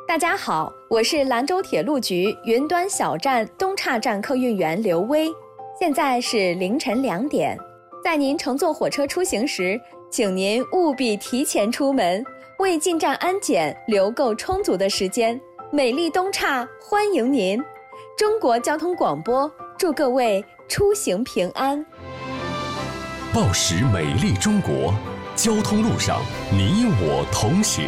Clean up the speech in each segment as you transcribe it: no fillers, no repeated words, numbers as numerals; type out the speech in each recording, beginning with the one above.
大家好，我是兰州铁路局云端小站东岔站客运员刘薇。现在是凌晨2点，在您乘坐火车出行时，请您务必提前出门，为进站安检留够充足的时间。美丽东岔欢迎您！中国交通广播祝各位出行平安。 报时美丽中国，交通路上你我同行。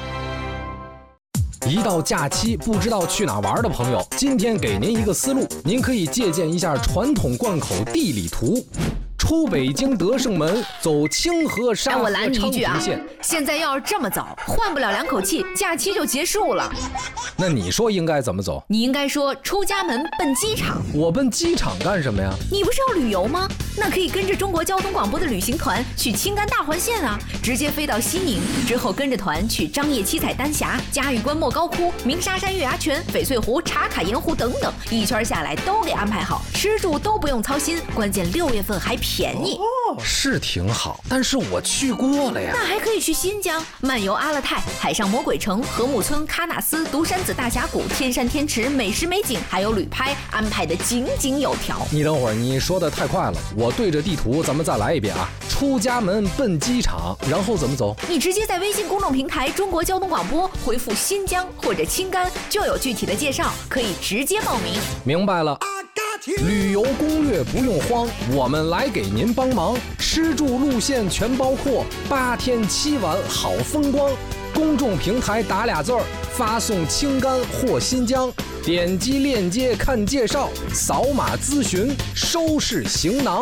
一到假期不知道去哪玩的朋友，今天给您一个思路，您可以借鉴一下传统贯口地理图。出北京德胜门，走清河沙河昌平线。 现在要是这么走，换不了2口气，假期就结束了。 那你说应该怎么走？ 你应该说出家门奔机场。 我奔机场干什么呀？ 你不是要旅游吗？那可以跟着中国交通广播的旅行团去青甘大环线啊，直接飞到西宁，之后跟着团去张掖七彩丹霞、嘉峪关莫高窟、鸣沙山月牙泉、翡翠湖、茶卡盐湖等等，一圈下来都给安排好，吃住都不用操心，关键6月份还便宜。 是挺好，但是我去过了呀。 那还可以去新疆漫游阿勒泰、海上魔鬼城、禾木村、喀纳斯、独山子大峡谷、天山天池、美食美景，还有旅拍，安排的井井有条。 你等会儿，你说的太快了，我对着地图咱们再来一遍啊。出家门奔机场，然后怎么走？ 你直接在微信公众平台中国交通广播回复新疆或者青甘，就有具体的介绍，可以直接报名。 明白了。旅游攻略不用慌，我们来给您帮忙。吃住路线全包括，8天7晚好风光。公众平台打2字儿，发送青甘或新疆，点击链接看介绍，扫码咨询，收拾行囊。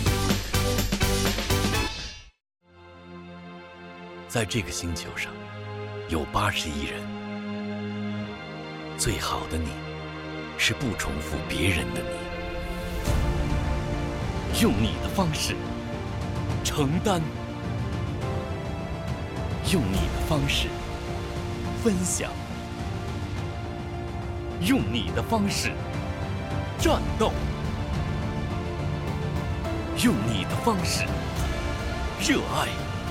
在这个星球上，有80亿人。最好的你，是不重复别人的你。用你的方式承担，用你的方式分享，用你的方式战斗，用你的方式热爱，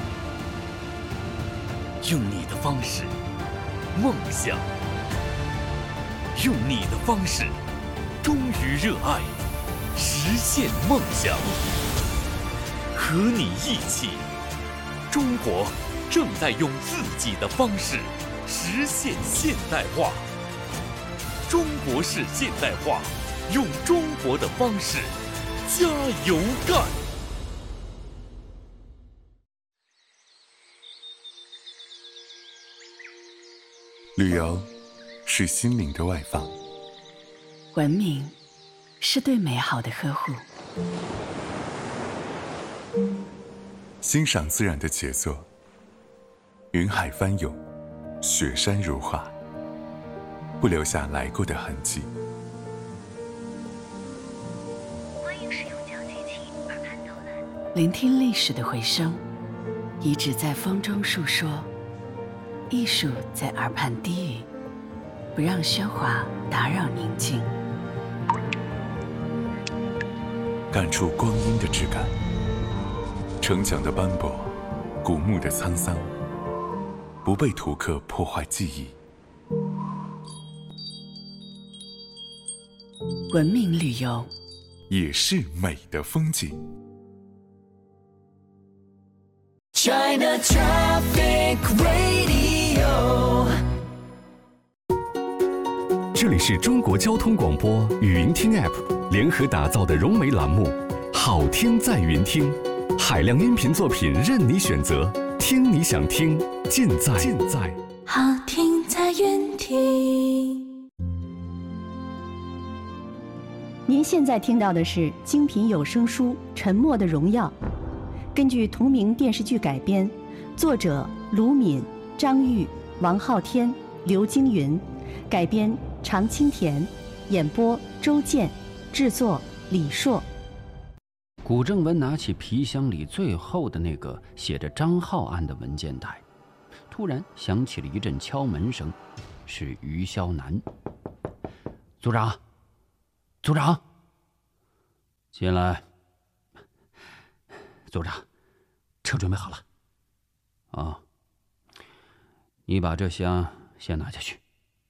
用你的方式梦想，用你的方式忠于热爱，实现梦想。和你一起，中国正在用自己的方式实现现代化。中国式现代化，用中国的方式加油干。 旅游是心灵的外放， 文明是对美好的呵护， 欣赏自然的杰作，云海翻涌，雪山如画，不留下来过的痕迹。 欢迎使用讲机器耳畔导览，聆听历史的回声，遗址在风中述说，艺术在耳畔低语，不让喧哗打扰宁静。 感触光阴的质感，城墙的斑驳，古墓的沧桑，不被图刻破坏记忆。 文明旅游也是美的风景。 China Traffic Radio， 这里是中国交通广播语音听 App 联合打造的融媒栏目，好听在云听，海量音频作品任你选择，听你想听，尽在好听在云听。 您现在听到的是精品有声书《沉默的荣耀》，根据同名电视剧改编，作者卢敏、张玉、王昊天、刘京云，改编常青田，演播周健，制作李硕。 古正文拿起皮箱里最后的那个写着张浩案的文件袋，突然响起了一阵敲门声，是于霄南。组长，组长，进来。组长，车准备好了。啊，你把这箱先拿下去，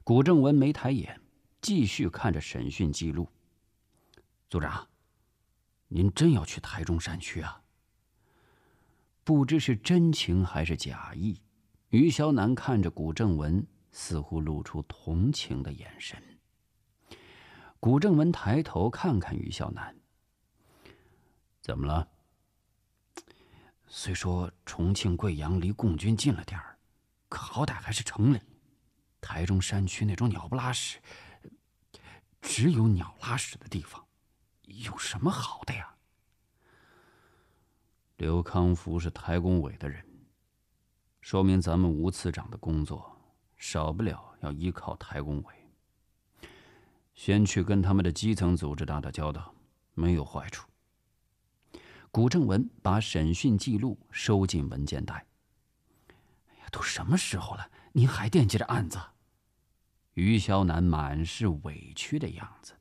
古正文没抬眼，继续看着审讯记录。组长，您真要去台中山区啊？不知是真情还是假意，于萧南看着古正文，似乎露出同情的眼神。古正文抬头看看于萧南，怎么了？虽说重庆贵阳离共军近了点儿，可好歹还是城里。台中山区那种鸟不拉屎，只有鸟拉屎的地方，有什么好的呀？刘康福是台工委的人，说明咱们吴次长的工作少不了要依靠台工委。先去跟他们的基层组织打打交道，没有坏处。古正文把审讯记录收进文件袋。哎呀，都什么时候了，您还惦记着案子？于萧南满是委屈的样子。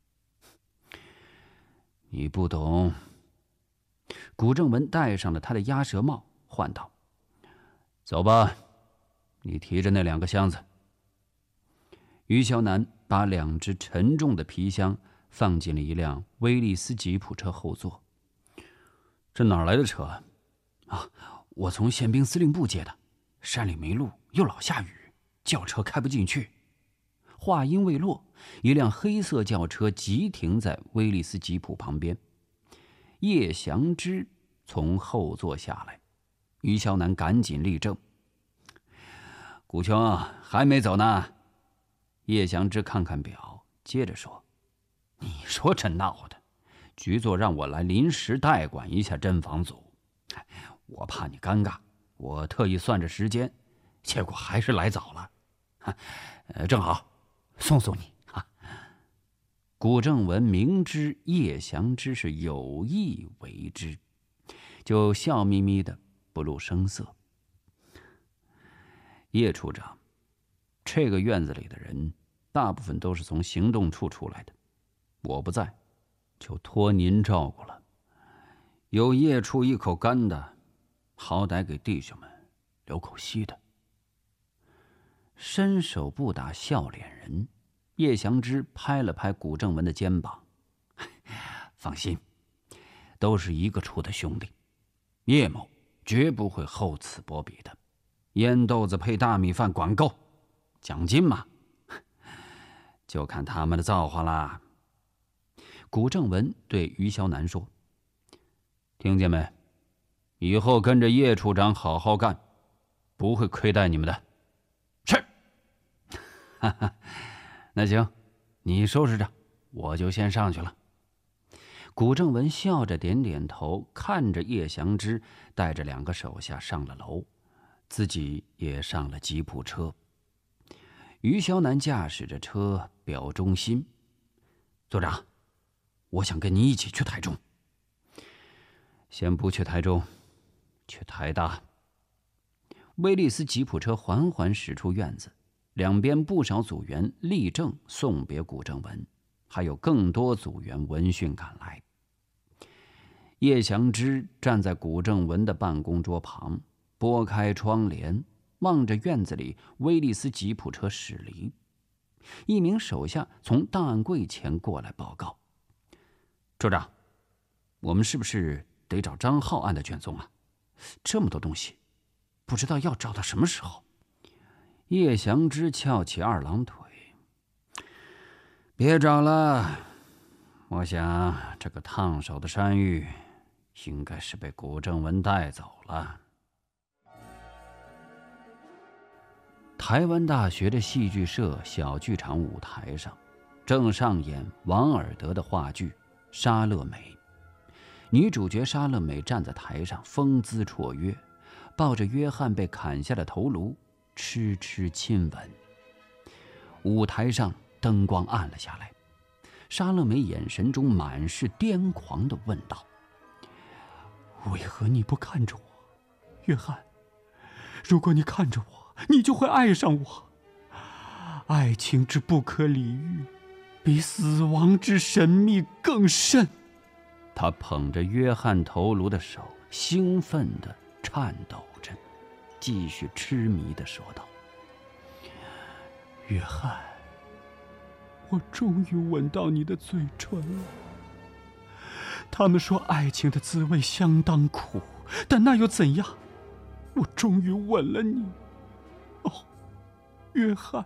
你不懂。古正文戴上了他的鸭舌帽，唤道：“走吧，你提着那2个箱子。”于萧南把2只沉重的皮箱放进了一辆威利斯吉普车后座。这哪来的车啊？我从宪兵司令部借的，山里没路，又老下雨，轿车开不进去。话音未落，一辆黑色轿车急停在威利斯吉普旁边。叶祥之从后座下来，于萧南赶紧立正。古兄还没走呢。叶祥之看看表，接着说：“你说这闹的，局座让我来临时代管一下侦防组，我怕你尴尬，我特意算着时间，结果还是来早了。正好送你。”古正文明知叶祥之是有意为之，就笑眯眯的不露声色。叶处长，这个院子里的人大部分都是从行动处出来的，我不在，就托您照顾了。有叶处一口干的，好歹给弟兄们留口稀的。伸手不打笑脸人，叶祥之拍了拍古正文的肩膀：“放心，都是一个处的兄弟，叶某绝不会厚此薄彼的。烟豆子配大米饭管够，奖金嘛，就看他们的造化啦。”古正文对于萧南说：“听见没？以后跟着叶处长好好干，不会亏待你们的。”是。那行，你收拾着，我就先上去了。古正文笑着点点头，看着叶祥之带着2个手下上了楼，自己也上了吉普车。于萧南驾驶着车表忠心：“组长，我想跟你一起去台中。”“先不去台中，去台大。”威利斯吉普车缓缓驶出院子，两边不少组员立正送别古正文，还有更多组员闻讯赶来。叶祥之站在古正文的办公桌旁，拨开窗帘，望着院子里威利斯吉普车驶离。一名手下从档案柜前过来报告：“处长，我们是不是得找张浩案的卷宗啊？这么多东西，不知道要找到什么时候。”叶祥之翘起2郎腿：“别找了，我想这个烫手的山芋应该是被古正文带走了。”台湾大学的戏剧社小剧场舞台上，正上演王尔德的话剧《莎乐美》。女主角莎乐美站在台上，风姿绰约，抱着约翰被砍下的头颅，痴痴亲吻。舞台上灯光暗了下来，莎乐美眼神中满是癫狂地问道：“为何你不看着我，约翰？如果你看着我，你就会爱上我。爱情之不可理喻，比死亡之神秘更甚。”他捧着约翰头颅的手兴奋地颤抖着，继续痴迷地说道：“ 约翰，我终于吻到你的嘴唇了。他们说爱情的滋味相当苦，但那又怎样？我终于吻了你。哦，约翰。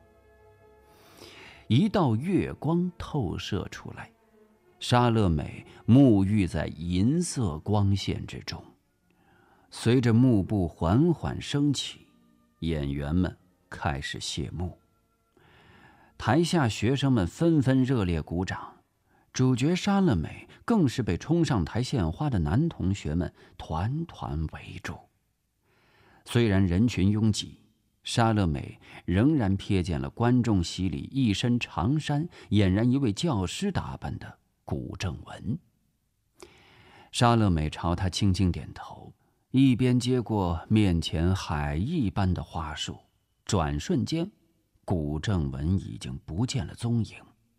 一道月光透射出来，莎乐美沐浴在银色光线之中。随着幕布缓缓升起，演员们开始谢幕。台下学生们纷纷热烈鼓掌，主角莎乐美更是被冲上台献花的男同学们团团围住。虽然人群拥挤，莎乐美仍然瞥见了观众席里一身长衫、俨然一位教师打扮的古正文。莎乐美朝他轻轻点头，一边接过面前海一般的花束，转瞬间，古正文已经不见了踪影。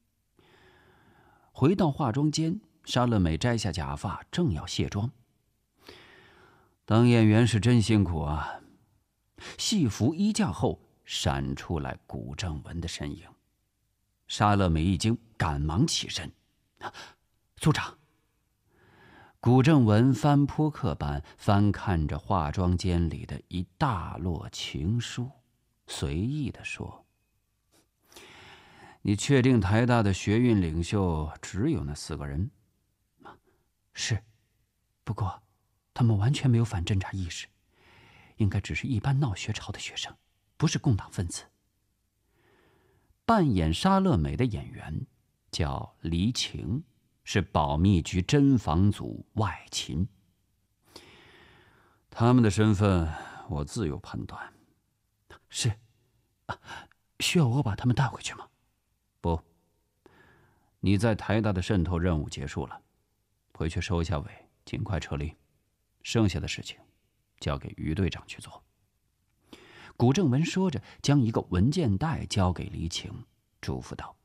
回到化妆间，莎乐美摘下假发，正要卸妆。当演员是真辛苦啊！戏服衣架后闪出来古正文的身影。莎乐美一惊，赶忙起身：“组长！”古正文翻扑克般翻看着化妆间里的一大摞情书，随意地说：“你确定台大的学运领袖只有那4个人？”“是，不过他们完全没有反侦察意识，应该只是一般闹学潮的学生，不是共党分子。”扮演莎乐美的演员叫黎晴，是保密局侦防组外勤。他们的身份我自有判断。是，需要我把他们带回去吗？不，你在台大的渗透任务结束了，回去收一下尾，尽快撤离，剩下的事情交给于队长去做。古正文说着，将一个文件袋交给黎晴，嘱咐道：“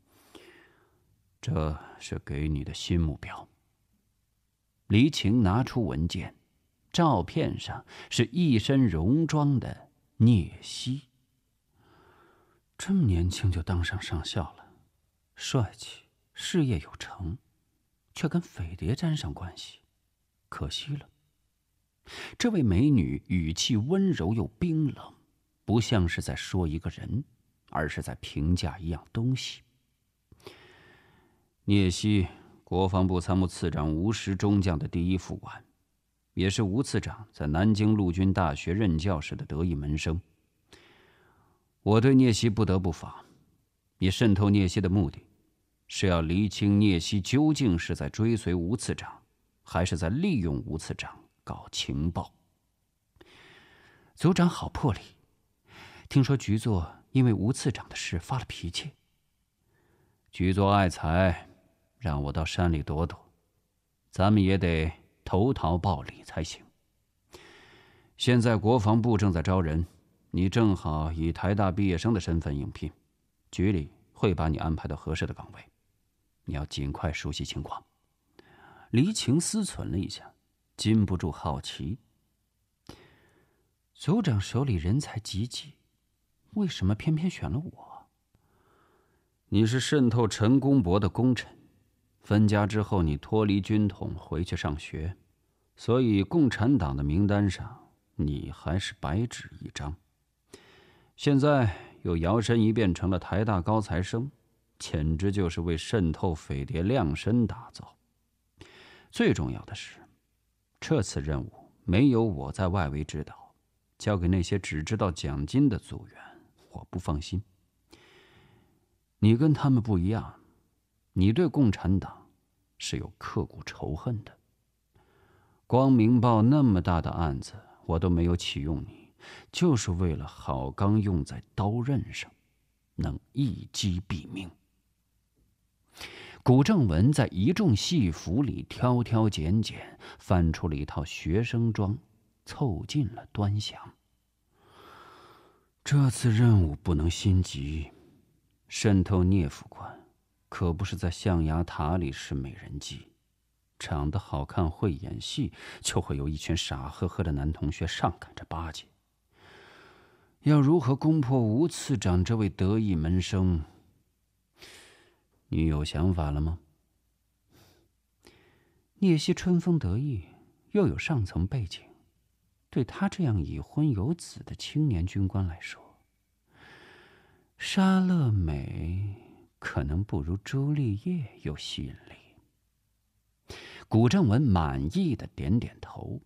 这是给你的新目标。”黎晴拿出文件，照片上是一身戎装的聂西。这么年轻就当上上校了，帅气，事业有成，却跟匪谍沾上关系，可惜了。这位美女语气温柔又冰冷，不像是在说一个人，而是在评价一样东西。聂西，国防部参谋次长吴石中将的第一副官，也是吴次长在南京陆军大学任教时的得意门生。我对聂西不得不防，你渗透聂西的目的，是要厘清聂西究竟是在追随吴次长，还是在利用吴次长搞情报。组长好魄力，听说局座因为吴次长的事发了脾气。局座爱财，让我到山里躲躲，咱们也得投桃报李才行。现在国防部正在招人，你正好以台大毕业生的身份应聘，局里会把你安排到合适的岗位，你要尽快熟悉情况。黎晴思忖了一下，禁不住好奇：组长手里人才济济，为什么偏偏选了我？你是渗透陈公博的功臣，分家之后你脱离军统回去上学，所以共产党的名单上你还是白纸一张。现在又摇身一变成了台大高材生，简直就是为渗透匪谍量身打造。最重要的是，这次任务没有我在外围指导，交给那些只知道奖金的组员，我不放心。你跟他们不一样，你对共产党是有刻骨仇恨的。光明报那么大的案子，我都没有启用你，就是为了好钢用在刀刃上，能一击毙命。古正文在一众戏服里挑挑拣拣，翻出了一套学生装，凑近了端详。这次任务不能心急，渗透聂副官可不是在象牙塔里是美人计，长得好看会演戏，就会有一群傻呵呵的男同学上赶着巴结。 要如何攻破吴次长这位得意门生，你有想法了吗？聂西春风得意，又有上层背景，对他这样已婚有子的青年军官来说，莎乐美可能不如朱丽叶有吸引力。古正文满意的点点头。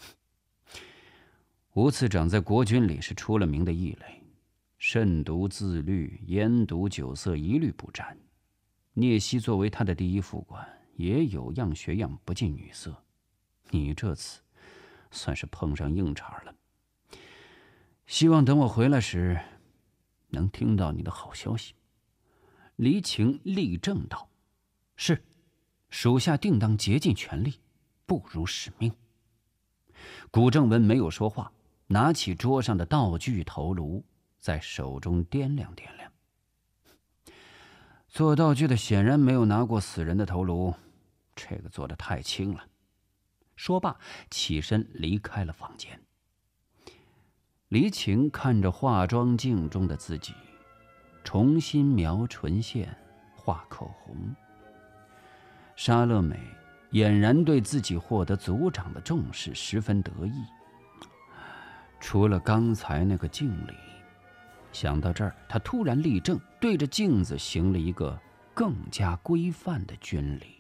吴次长在国军里是出了名的异类，慎独自律，烟毒酒色一律不沾。聂西作为他的第一副官，也有样学样，不近女色。你这次算是碰上硬茬了。希望等我回来时，能听到你的好消息。黎晴立正道：“是，属下定当竭尽全力，不辱使命。”古正文没有说话，拿起桌上的道具头颅，在手中掂量掂量。做道具的显然没有拿过死人的头颅，这个做得太轻了。说罢，起身离开了房间。黎晴看着化妆镜中的自己，重新描唇线，画口红。莎乐美俨然对自己获得组长的重视十分得意。除了刚才那个敬礼，想到这儿，他突然立正，对着镜子行了一个更加规范的军礼。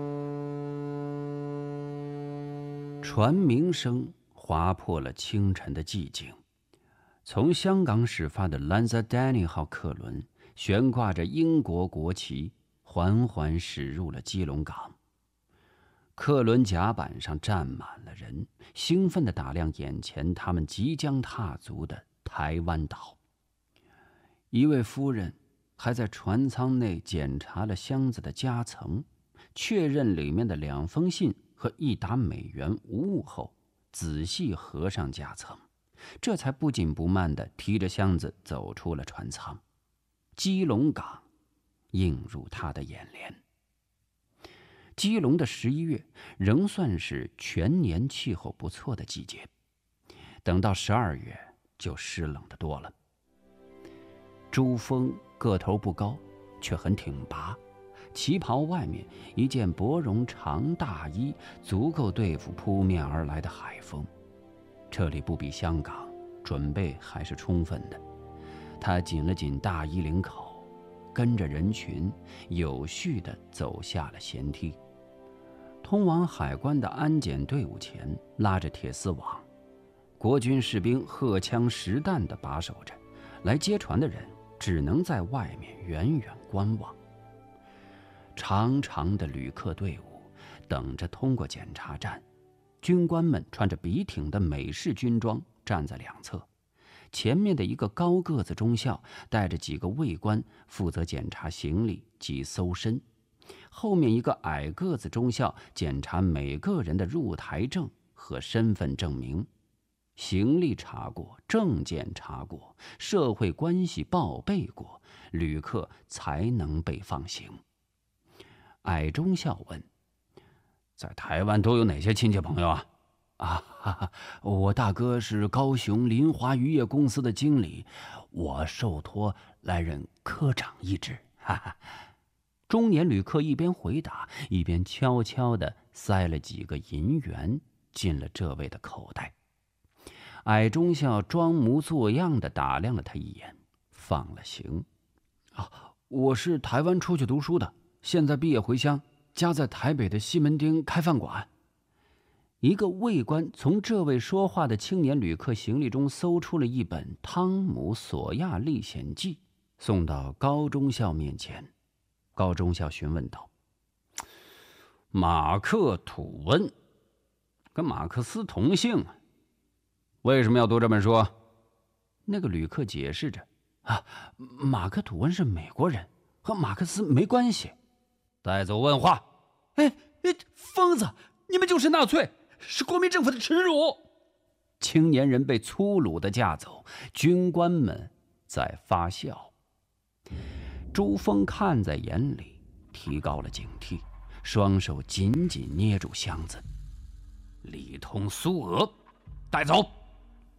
船鸣声划破了清晨的寂静。从香港始发的兰萨丹尼号客轮悬挂着英国国旗，缓缓驶入了基隆港。客轮甲板上站满了人，兴奋地打量眼前他们即将踏足的台湾岛。一位夫人还在船舱内检查了箱子的夹层，确认里面的2封信和1沓美元无误后，仔细合上夹层，这才不紧不慢地提着箱子走出了船舱。基隆港映入他的眼帘。基隆的11月仍算是全年气候不错的季节，等到12月就湿冷得多了。朱峰个头不高，却很挺拔，旗袍外面一件薄绒长大衣足够对付扑面而来的海风。这里不比香港，准备还是充分的。他紧了紧大衣领口，跟着人群有序地走下了舷梯。通往海关的安检队伍前拉着铁丝网，国军士兵荷枪实弹地把守着，来接船的人只能在外面远远观望。长长的旅客队伍等着通过检查站，军官们穿着笔挺的美式军装站在两侧，前面的一个高个子中校带着几个卫官负责检查行李及搜身，后面一个矮个子中校检查每个人的入台证和身份证明，行李查过，证件查过，社会关系报备过，旅客才能被放行。矮中校问：“在台湾都有哪些亲戚朋友啊？”“我大哥是高雄林华渔业公司的经理，我受托来任科长一职。”中年旅客一边回答，一边悄悄地塞了几个银元进了这位的口袋。矮中校装模作样地打量了他一眼，放了行。“我是台湾出去读书的，现在毕业回乡，家在台北的西门町开饭馆。”一个卫官从这位说话的青年旅客行李中搜出了一本《汤姆·索亚历险记》，送到高中校面前。高中校询问道：“马克·吐温，跟马克思同姓啊？为什么要读这本书？”那个旅客解释着：“马克·吐温是美国人，和马克思没关系。”带走问话。 疯子，你们就是纳粹，是国民政府的耻辱！ 青年人被粗鲁地架走，军官们在发笑。朱峰看在眼里，提高了警惕，双手紧紧捏住箱子。“里通苏俄，带走！”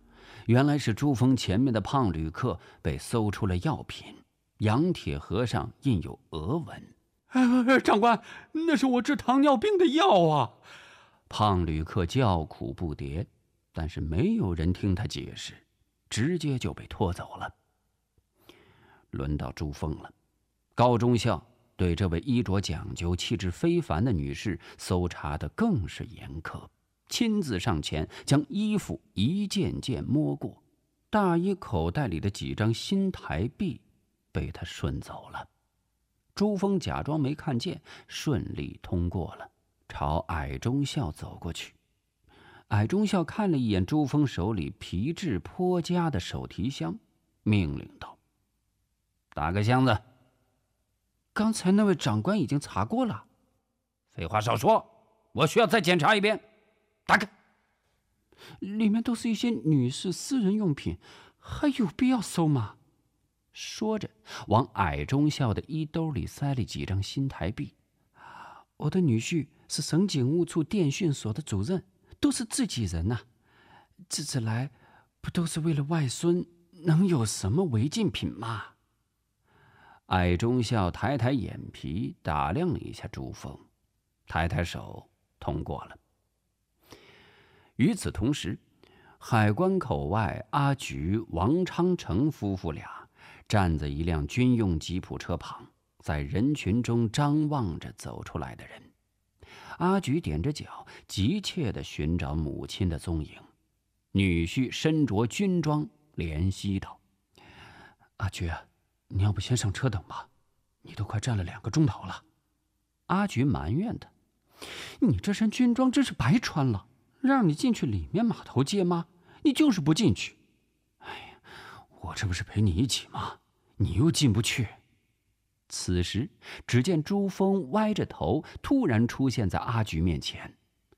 原来是朱峰前面的胖旅客被搜出了药品，羊铁盒上印有俄文。 长官，那是我治糖尿病的药啊！ 胖旅客叫苦不迭，但是没有人听他解释，直接就被拖走了。轮到朱峰了，高中校对这位衣着讲究、气质非凡的女士搜查的更是严苛，亲自上前将衣服一件件摸过，大衣口袋里的几张新台币被他顺走了。朱峰假装没看见，顺利通过了，朝矮中校走过去。矮中校看了一眼朱峰手里皮质颇佳的手提箱，命令道：“打开箱子。” 刚才那位长官已经查过了。 废话少说，我需要再检查一遍。打开。 里面都是一些女士私人用品，还有必要搜吗？ 说着，往矮中校的衣兜里塞了几张新台币。 我的女婿是省警务处电讯所的主任，都是自己人呐。这次来不都是为了外孙，能有什么违禁品吗？ 矮中校抬抬眼皮，打量了一下朱峰，抬抬手，通过了。与此同时，海关口外，阿菊、王昌成夫妇俩站在一辆军用吉普车旁，在人群中张望着走出来的人。阿菊踮着脚，急切地寻找母亲的踪影。女婿身着军装，怜惜道：“ 阿菊，你要不先上车等吧，你都快站了2个钟头了。” 阿菊埋怨他：“ 你这身军装真是白穿了，让你进去里面码头接吗？你就是不进去。”“ 哎呀，我这不是陪你一起吗？你又进不去。”此时，只见朱峰歪着头，突然出现在阿菊面前。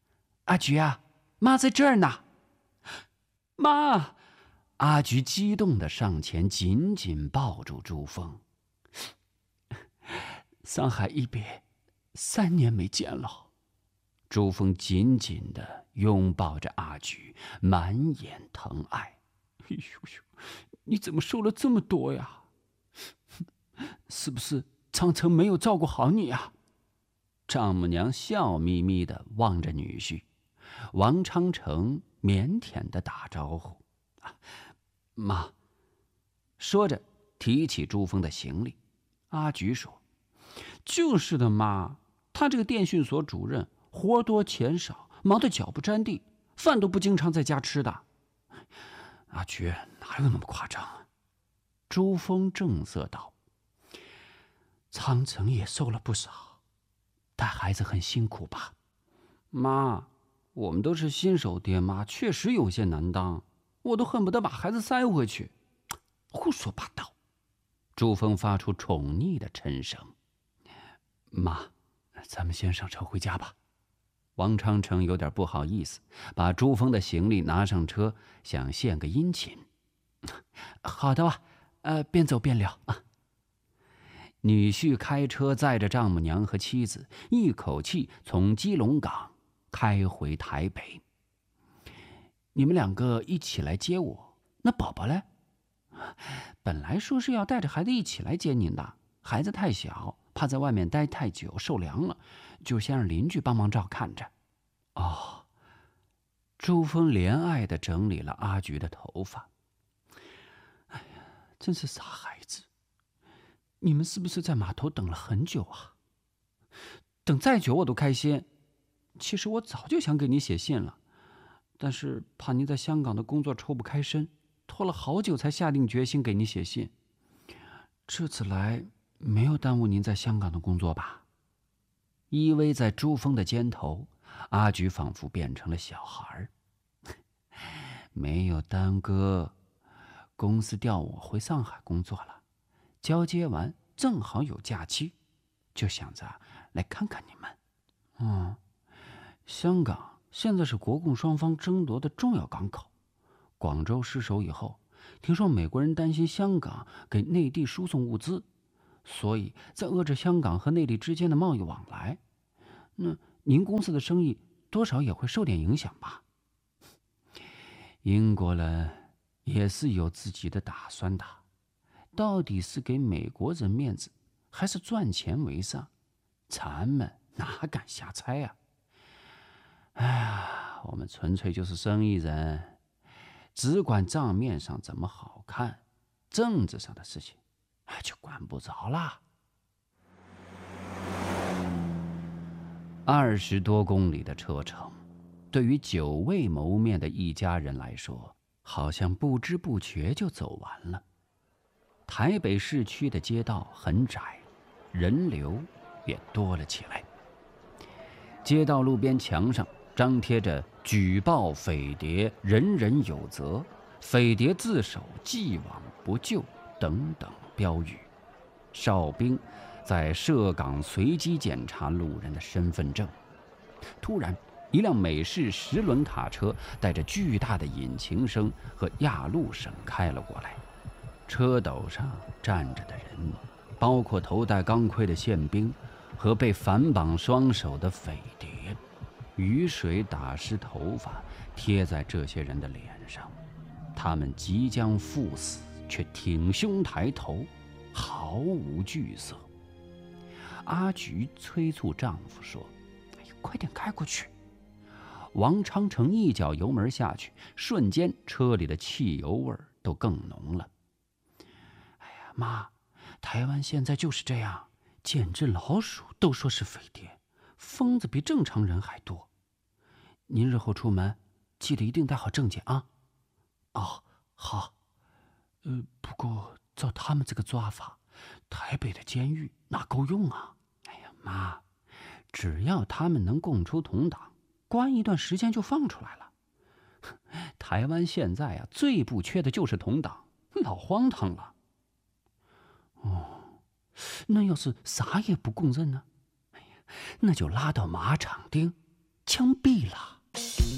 “阿菊啊，妈在这儿呢！”“妈！” 阿菊激动地上前，紧紧抱住朱峰。 “上海一别，3年没见了。” 朱峰紧紧地拥抱着阿菊，满眼疼爱。 “哎呦呦，你怎么瘦了这么多呀？是不是长城没有照顾好你呀？” 丈母娘笑眯眯地望着女婿，王昌成腼腆地打招呼：“ 妈。” 说着提起朱峰的行李。阿菊说：“ 就是的，妈，他这个电讯所主任活多钱少，忙得脚不沾地，饭都不经常在家吃的。”“ 阿菊，哪有那么夸张啊？”朱峰正色道：“ 长城也瘦了不少，带孩子很辛苦吧？”“妈，我们都是新手爹妈，确实有些难当，我都恨不得把孩子塞回去。”“胡说八道！” 朱峰发出宠溺的嗔声。 “妈，咱们先上车回家吧。” 王昌成有点不好意思，把朱峰的行李拿上车，想献个殷勤。 “好的吧，边走边聊啊。” 女婿开车载着丈母娘和妻子，一口气从基隆港开回台北。 “你们2个一起来接我，那宝宝嘞？”“ 本来说是要带着孩子一起来接您的，孩子太小，怕在外面待太久受凉了，就先让邻居帮忙照看着。”“ 哦。” 朱峰怜爱地整理了阿菊的头发。 “哎呀，真是傻孩子！你们是不是在码头等了很久啊？等再久我都开心。其实我早就想给你写信了，但是怕您在香港的工作抽不开身，拖了好久才下定决心给你写信。这次来没有耽误您在香港的工作吧？” 依偎在朱峰的肩头，阿菊仿佛变成了小孩。 “没有耽搁，公司调我回上海工作了，交接完正好有假期，就想着来看看你们。香港现在是国共双方争夺的重要港口，广州失守以后，听说美国人担心香港给内地输送物资，所以在遏制香港和内地之间的贸易往来。那您公司的生意多少也会受点影响吧？”“ 英国人也是有自己的打算的。到底是给美国人面子，还是赚钱为上？咱们哪敢瞎猜啊！哎呀，我们纯粹就是生意人，只管账面上怎么好看，政治上的事情就管不着啦。20多公里的车程，对于久未谋面的一家人来说，好像不知不觉就走完了。台北市区的街道很窄，人流也多了起来。街道路边墙上张贴着“举报匪谍，人人有责”“匪谍自首，既往不咎”等等标语。哨兵在设岗随机检查路人的身份证。突然，一辆美式10轮卡车带着巨大的引擎声和压路声开了过来。车斗上站着的人，包括头戴钢盔的宪兵和被反绑双手的匪谍。雨水打湿头发，贴在这些人的脸上。他们即将赴死，却挺胸抬头，毫无惧色。阿菊催促丈夫说：“哎呀，快点开过去！”王昌成一脚油门下去，瞬间车里的汽油味都更浓了。妈，台湾现在就是这样，见只老鼠都说是匪谍，疯子比正常人还多。您日后出门记得一定带好证件啊。哦，好。不过照他们这个抓法，台北的监狱哪够用啊？哎呀，妈，只要他们能供出同党，关一段时间就放出来了。台湾现在最不缺的就是同党，老荒唐了。哦，那要是啥也不供认呢？哎呀，那就拉到马场町枪毙了。